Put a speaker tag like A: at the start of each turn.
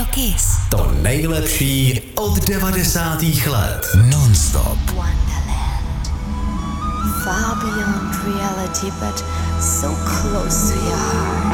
A: Kiss.
B: To nejlepší od 90. let. Non-stop.
C: Wonderland. Far beyond reality, but so close to your heart.